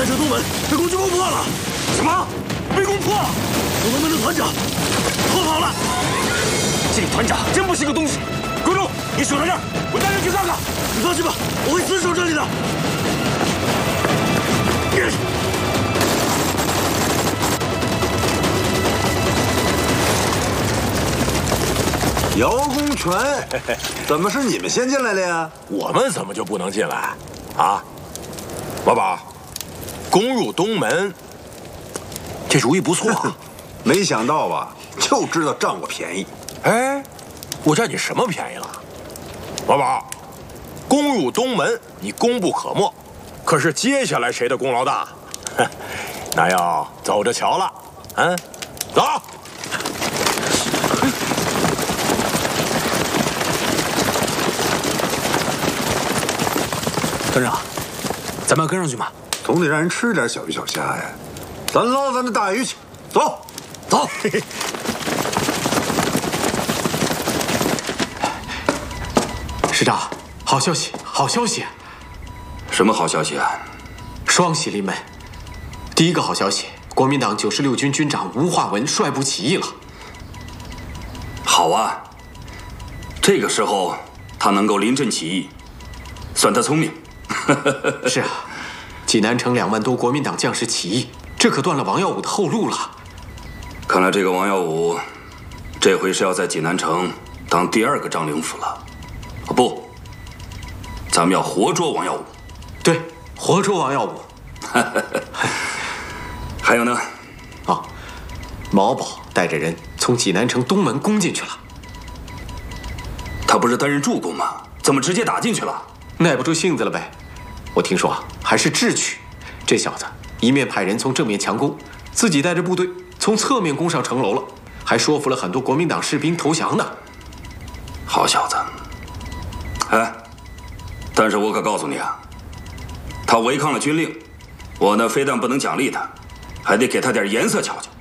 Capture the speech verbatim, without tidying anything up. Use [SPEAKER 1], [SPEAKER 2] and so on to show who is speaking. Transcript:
[SPEAKER 1] 南城东门被公军攻破了！
[SPEAKER 2] 什么？被攻破？
[SPEAKER 1] 东门门的团长逃跑了！
[SPEAKER 2] 这个团长真不是个东西！关中，你守在这儿，我带人去看看。
[SPEAKER 1] 你放心吧，我会死守这里的。
[SPEAKER 3] 姚公权，怎么是你们先进来的呀？
[SPEAKER 4] 我们怎么就不能进来？啊，老鸨，攻入东门，这主意不错啊。
[SPEAKER 3] 没想到吧，就知道占我便宜。
[SPEAKER 4] 哎，我占你什么便宜了？老鸨，攻入东门，你功不可没。可是接下来谁的功劳大？那要走着瞧了。嗯，走。
[SPEAKER 5] 团长，咱们要跟上去吗？
[SPEAKER 3] 总得让人吃点小鱼小虾呀。咱捞咱的大鱼去，走，
[SPEAKER 5] 走。师长，好消息，好消息！
[SPEAKER 6] 什么好消息啊？
[SPEAKER 5] 双喜临门。第一个好消息，国民党九十六军军长吴化文率部起义了。
[SPEAKER 6] 好啊，这个时候他能够临阵起义，算他聪明。
[SPEAKER 5] 是啊，济南城两万多国民党将士起义，这可断了王耀武的后路了。
[SPEAKER 6] 看来这个王耀武，这回是要在济南城当第二个张灵甫了。哦不，咱们要活捉王耀武。
[SPEAKER 5] 对，活捉王耀武。
[SPEAKER 6] 还有呢？
[SPEAKER 5] 啊，毛宝带着人从济南城东门攻进去了。
[SPEAKER 6] 他不是担任助攻吗？怎么直接打进去了？
[SPEAKER 5] 耐不住性子了呗。我听说啊，还是智取。这小子一面派人从正面强攻，自己带着部队从侧面攻上城楼了，还说服了很多国民党士兵投降呢。
[SPEAKER 6] 好小子！哎，但是我可告诉你啊，他违抗了军令，我呢非但不能奖励他，还得给他点颜色瞧瞧。